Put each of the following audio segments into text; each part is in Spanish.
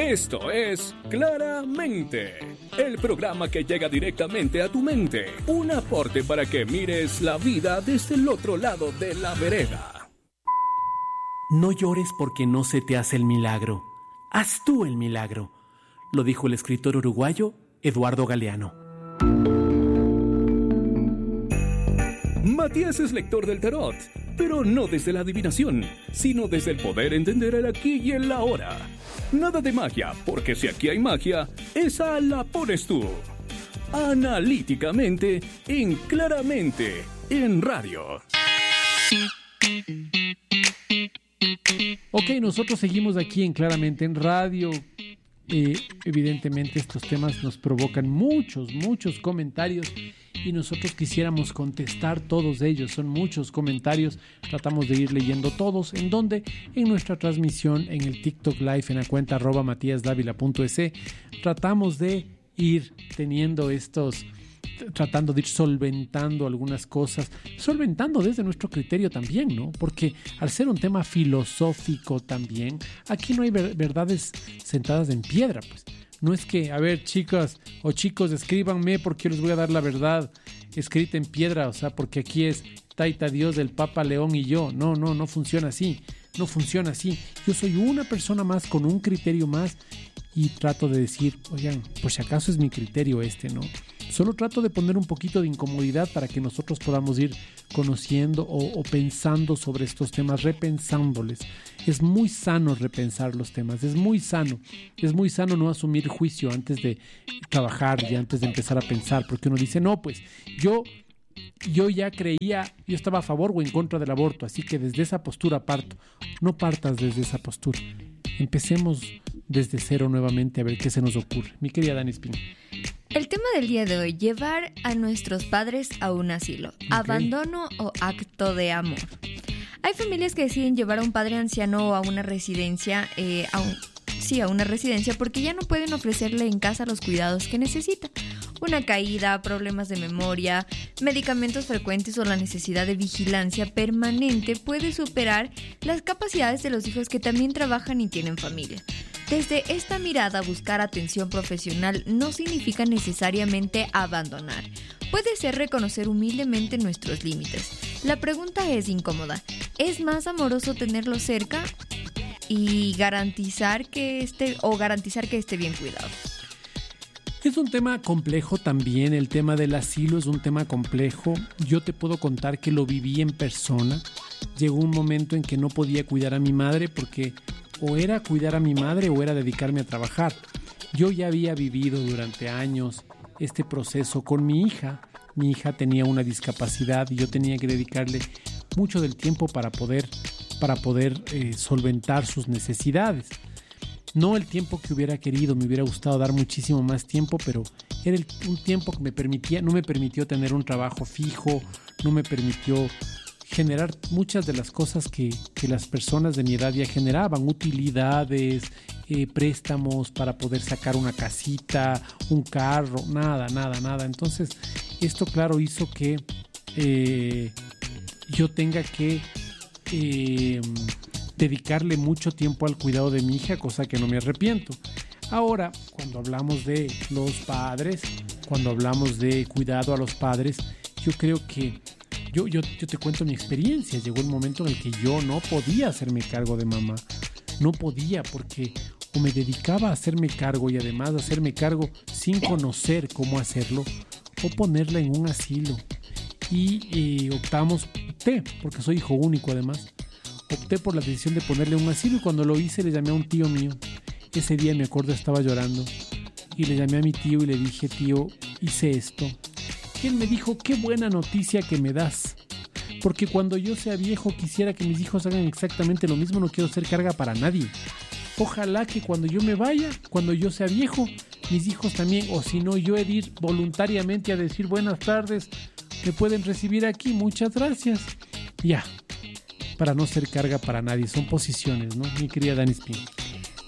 Esto es Claramente, el programa que llega directamente a tu mente. Un aporte para que mires la vida desde el otro lado de la vereda. No llores porque no se te hace el milagro. Haz tú el milagro, lo dijo el escritor uruguayo Eduardo Galeano. Matías es lector del tarot, pero no desde la adivinación, sino desde el poder entender el aquí y el ahora. Nada de magia, porque si aquí hay magia, esa la pones tú. Analíticamente, en Claramente, en radio. Ok, nosotros seguimos aquí en Claramente en radio. Evidentemente estos temas nos provocan muchos comentarios y nosotros quisiéramos contestar todos ellos. Son muchos comentarios, tratamos de ir leyendo todos. ¿En dónde? En nuestra transmisión en el TikTok Live en la cuenta @matiasdavila.es. Tratamos de ir teniendo tratando de ir solventando algunas cosas, solventando desde nuestro criterio también, ¿no? Porque al ser un tema filosófico también, aquí no hay verdades sentadas en piedra, pues. No es que, a ver, chicas o chicos, escríbanme porque yo les voy a dar la verdad escrita en piedra, o sea, porque aquí es Taita Dios, del Papa León y yo. No funciona así, no funciona así. Yo soy una persona más con un criterio más y trato de decir, oigan, por si acaso es mi criterio ¿no? Solo trato de poner un poquito de incomodidad para que nosotros podamos ir conociendo o pensando sobre estos temas, repensándoles. Es muy sano repensar los temas, es muy sano no asumir juicio antes de trabajar y antes de empezar a pensar, porque uno dice, no, pues yo ya creía, yo estaba a favor o en contra del aborto, así que desde esa postura parto. No partas desde esa postura. Empecemos desde cero nuevamente a ver qué se nos ocurre. Mi querida Dani Espín. El tema del día de hoy, llevar a nuestros padres a un asilo. Okay. ¿Abandono o acto de amor? Hay familias que deciden llevar a un padre anciano a una residencia, a una residencia porque ya no pueden ofrecerle en casa los cuidados que necesita. Una caída, problemas de memoria, medicamentos frecuentes o la necesidad de vigilancia permanente puede superar las capacidades de los hijos que también trabajan y tienen familia. Desde esta mirada, buscar atención profesional no significa necesariamente abandonar. Puede ser reconocer humildemente nuestros límites. La pregunta es incómoda. ¿Es más amoroso tenerlo cerca y garantizar que esté bien cuidado? Es un tema complejo también, el tema del asilo es un tema complejo. Yo te puedo contar que lo viví en persona. Llegó un momento en que no podía cuidar a mi madre porque o era cuidar a mi madre o era dedicarme a trabajar. Yo ya había vivido durante años este proceso con mi hija. Mi hija tenía una discapacidad y yo tenía que dedicarle mucho del tiempo para poder solventar sus necesidades. No el tiempo que hubiera querido, me hubiera gustado dar muchísimo más tiempo, pero era un tiempo que no me permitió tener un trabajo fijo, no me permitió generar muchas de las cosas que las personas de mi edad ya generaban, utilidades, préstamos para poder sacar una casita, un carro, nada. Entonces, esto claro hizo que yo tenga que dedicarle mucho tiempo al cuidado de mi hija, cosa que no me arrepiento. Ahora, cuando hablamos de los padres, cuando hablamos de cuidado a los padres, yo creo que yo te cuento mi experiencia. Llegó un momento en el que yo no podía hacerme cargo de mamá. No podía porque o me dedicaba a hacerme cargo y además de hacerme cargo sin conocer cómo hacerlo o ponerla en un asilo. Y opté, porque soy hijo único además, opté por la decisión de ponerle un asilo y cuando lo hice le llamé a un tío mío. Ese día me acuerdo estaba llorando y le llamé a mi tío y le dije, tío, hice esto. Y él me dijo, qué buena noticia que me das, porque cuando yo sea viejo quisiera que mis hijos hagan exactamente lo mismo, no quiero ser carga para nadie. Ojalá que cuando yo me vaya, cuando yo sea viejo, mis hijos también, o si no, yo he de ir voluntariamente a decir buenas tardes, me pueden recibir aquí, muchas gracias. Ya, para no ser carga para nadie, son posiciones, ¿no? Mi querida Dani Espín.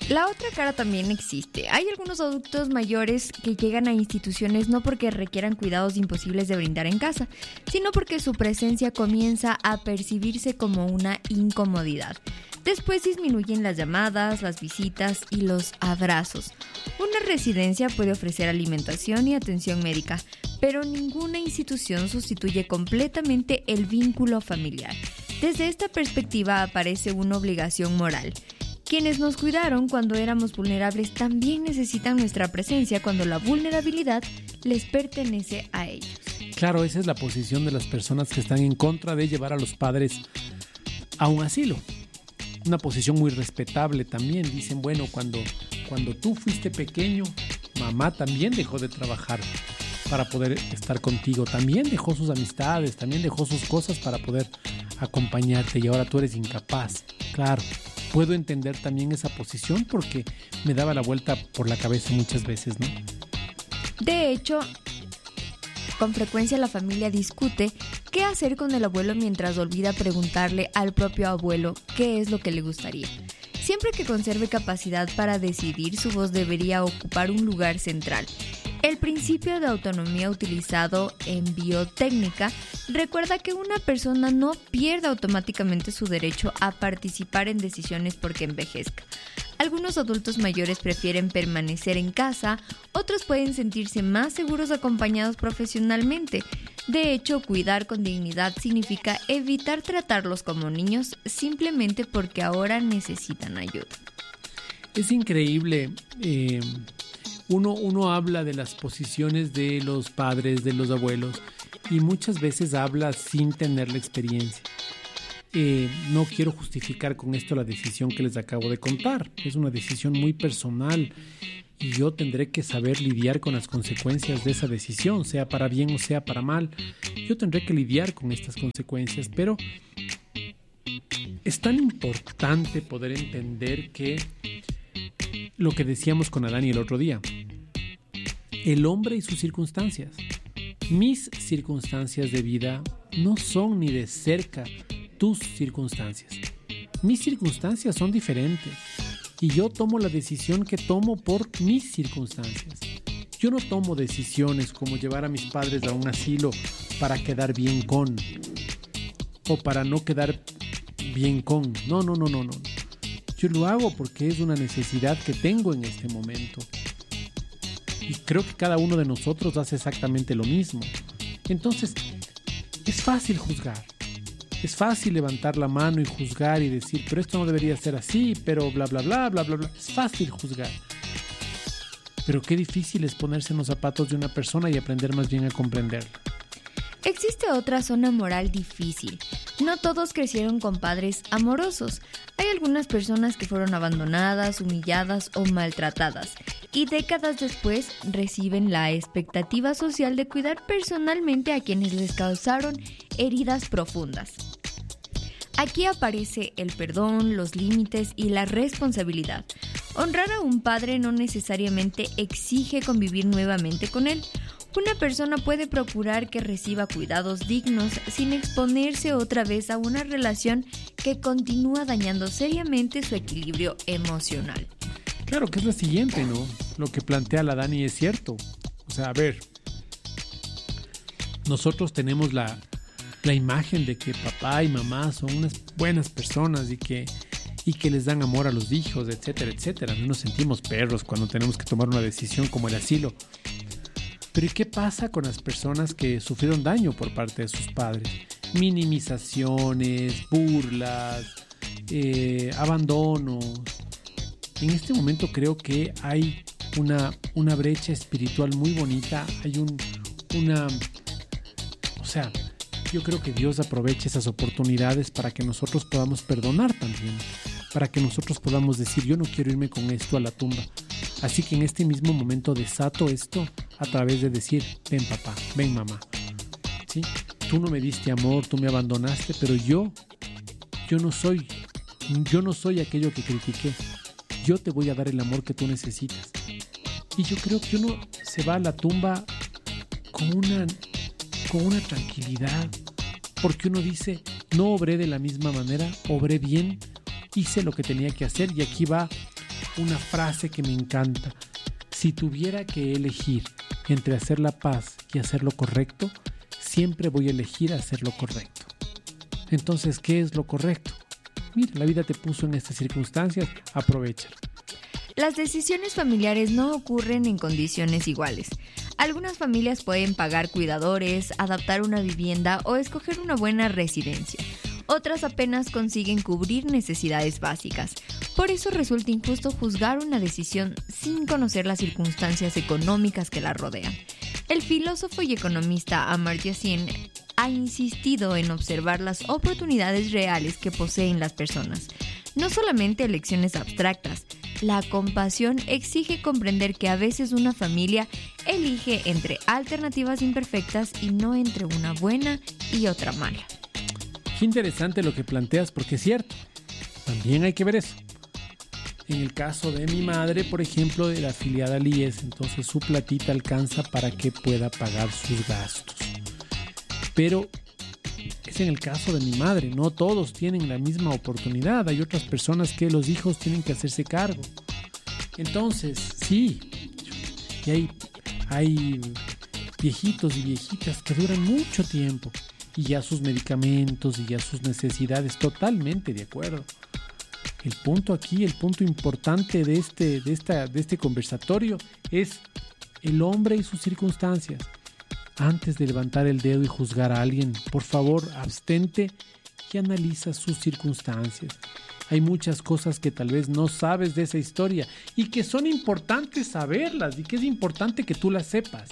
La otra cara también existe. Hay algunos adultos mayores que llegan a instituciones no porque requieran cuidados imposibles de brindar en casa, sino porque su presencia comienza a percibirse como una incomodidad. Después disminuyen las llamadas, las visitas y los abrazos. Una residencia puede ofrecer alimentación y atención médica, pero ninguna institución sustituye completamente el vínculo familiar. Desde esta perspectiva aparece una obligación moral. Quienes nos cuidaron cuando éramos vulnerables también necesitan nuestra presencia cuando la vulnerabilidad les pertenece a ellos. Claro, esa es la posición de las personas que están en contra de llevar a los padres a un asilo. Una posición muy respetable también. Dicen, bueno, cuando tú fuiste pequeño, mamá también dejó de trabajar para poder estar contigo. También dejó sus amistades, también dejó sus cosas para poder acompañarte y ahora tú eres incapaz. Claro, puedo entender también esa posición porque me daba la vuelta por la cabeza muchas veces, ¿no? De hecho, con frecuencia la familia discute qué hacer con el abuelo mientras olvida preguntarle al propio abuelo qué es lo que le gustaría. Siempre que conserve capacidad para decidir, su voz debería ocupar un lugar central. El principio de autonomía utilizado en biotécnica recuerda que una persona no pierde automáticamente su derecho a participar en decisiones porque envejezca. Algunos adultos mayores prefieren permanecer en casa, otros pueden sentirse más seguros acompañados profesionalmente. De hecho, cuidar con dignidad significa evitar tratarlos como niños simplemente porque ahora necesitan ayuda. Es increíble. Uno habla de las posiciones de los padres, de los abuelos, y muchas veces habla sin tener la experiencia. No quiero justificar con esto la decisión que les acabo de contar. Es una decisión muy personal y yo tendré que saber lidiar con las consecuencias de esa decisión, sea para bien o sea para mal. Yo tendré que lidiar con estas consecuencias, pero es tan importante poder entender que lo que decíamos con Adán y el otro día, el hombre y sus circunstancias. Mis circunstancias de vida no son ni de cerca tus circunstancias. Mis circunstancias son diferentes y yo tomo la decisión que tomo por mis circunstancias. Yo no tomo decisiones como llevar a mis padres a un asilo para quedar bien con o para no quedar bien con. No. Yo lo hago porque es una necesidad que tengo en este momento. Y creo que cada uno de nosotros hace exactamente lo mismo. Entonces, es fácil juzgar. Es fácil levantar la mano y juzgar y decir, pero esto no debería ser así, pero bla, bla, bla, bla, bla, bla. Es fácil juzgar. Pero qué difícil es ponerse en los zapatos de una persona y aprender más bien a comprenderla. Existe otra zona moral difícil. No todos crecieron con padres amorosos. Hay algunas personas que fueron abandonadas, humilladas o maltratadas y décadas después reciben la expectativa social de cuidar personalmente a quienes les causaron heridas profundas. Aquí aparece el perdón, los límites y la responsabilidad. Honrar a un padre no necesariamente exige convivir nuevamente con él. Una persona puede procurar que reciba cuidados dignos sin exponerse otra vez a una relación que continúa dañando seriamente su equilibrio emocional. Claro que es la siguiente, ¿no? Lo que plantea la Dani es cierto. O sea, a ver, nosotros tenemos la imagen de que papá y mamá son unas buenas personas y que les dan amor a los hijos, etcétera, etcétera. No nos sentimos perros cuando tenemos que tomar una decisión como el asilo. Pero ¿y qué pasa con las personas que sufrieron daño por parte de sus padres? Minimizaciones, burlas, abandonos. En este momento creo que hay una brecha espiritual muy bonita. Hay yo creo que Dios aprovecha esas oportunidades para que nosotros podamos perdonar también. Para que nosotros podamos decir, yo no quiero irme con esto a la tumba. Así que en este mismo momento desato esto a través de decir, ven papá, ven mamá. ¿Sí? Tú no me diste amor, tú me abandonaste, pero yo no soy aquello que critiqué. Yo te voy a dar el amor que tú necesitas. Y yo creo que uno se va a la tumba con una tranquilidad, porque uno dice, no obré de la misma manera, obré bien, hice lo que tenía que hacer y aquí va una frase que me encanta. Si tuviera que elegir entre hacer la paz y hacer lo correcto, siempre voy a elegir hacer lo correcto. Entonces, ¿qué es lo correcto? Mira, la vida te puso en estas circunstancias, aprovéchalo. Las decisiones familiares no ocurren en condiciones iguales. Algunas familias pueden pagar cuidadores, adaptar una vivienda o escoger una buena residencia. Otras apenas consiguen cubrir necesidades básicas. Por eso resulta injusto juzgar una decisión sin conocer las circunstancias económicas que la rodean. El filósofo y economista Amartya Sen ha insistido en observar las oportunidades reales que poseen las personas, no solamente elecciones abstractas. La compasión exige comprender que a veces una familia elige entre alternativas imperfectas y no entre una buena y otra mala. Qué interesante lo que planteas, porque es cierto, también hay que ver eso. En el caso de mi madre, por ejemplo, era afiliada al IES, entonces su platita alcanza para que pueda pagar sus gastos. Pero es en el caso de mi madre, no todos tienen la misma oportunidad. Hay otras personas que los hijos tienen que hacerse cargo. Entonces, sí, y hay viejitos y viejitas que duran mucho tiempo y ya sus medicamentos y ya sus necesidades, totalmente de acuerdo. El punto aquí, el punto importante de este conversatorio es el hombre y sus circunstancias. Antes de levantar el dedo y juzgar a alguien, por favor, abstente y analiza sus circunstancias. Hay muchas cosas que tal vez no sabes de esa historia y que son importantes saberlas y que es importante que tú las sepas.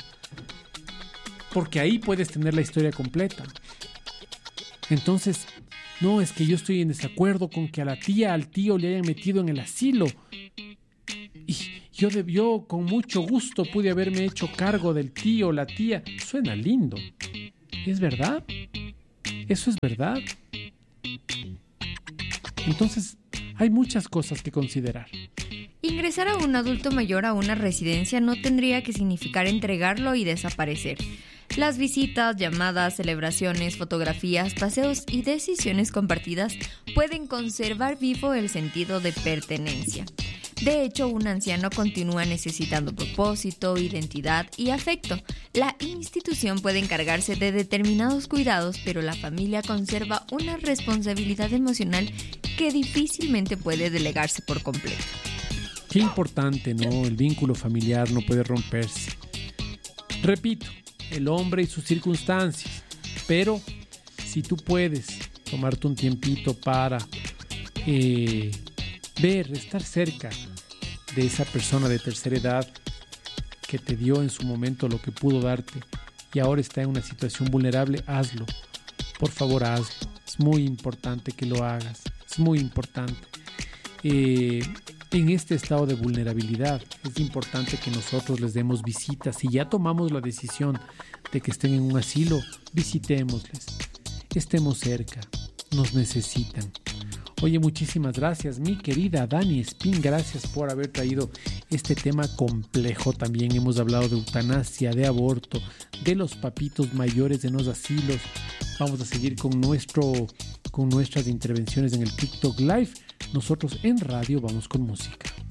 Porque ahí puedes tener la historia completa. Entonces, no, es que yo estoy en desacuerdo con que a la tía, al tío le hayan metido en el asilo. Y yo con mucho gusto pude haberme hecho cargo del tío o la tía. Suena lindo. ¿Es verdad? ¿Eso es verdad? Entonces, hay muchas cosas que considerar. Ingresar a un adulto mayor a una residencia no tendría que significar entregarlo y desaparecer. Las visitas, llamadas, celebraciones, fotografías, paseos y decisiones compartidas pueden conservar vivo el sentido de pertenencia. De hecho, un anciano continúa necesitando propósito, identidad y afecto. La institución puede encargarse de determinados cuidados, pero la familia conserva una responsabilidad emocional que difícilmente puede delegarse por completo. Qué importante, ¿no? El vínculo familiar no puede romperse. Repito, el hombre y sus circunstancias. Pero si tú puedes tomarte un tiempito para estar cerca de esa persona de tercera edad que te dio en su momento lo que pudo darte y ahora está en una situación vulnerable, hazlo. Por favor, hazlo. Es muy importante que lo hagas. Es muy importante. En este estado de vulnerabilidad es importante que nosotros les demos visitas. Si ya tomamos la decisión de que estén en un asilo, visitémosles, estemos cerca, nos necesitan. Oye, muchísimas gracias, mi querida Dani Espín, gracias por haber traído este tema complejo. También hemos hablado de eutanasia, de aborto, de los papitos mayores en los asilos. Vamos a seguir con nuestras intervenciones en el TikTok Live. Nosotros en radio vamos con música.